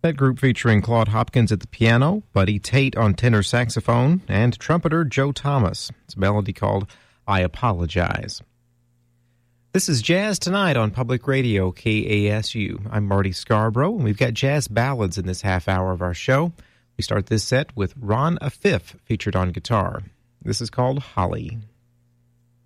That group featuring Claude Hopkins at the piano, Buddy Tate on tenor saxophone, and trumpeter Joe Thomas. It's a melody called I Apologize. This is Jazz Tonight on Public Radio KASU. I'm Marty Scarborough, and we've got jazz ballads in this half hour of our show. We start this set with Ron Afif featured on guitar. This is called Holly.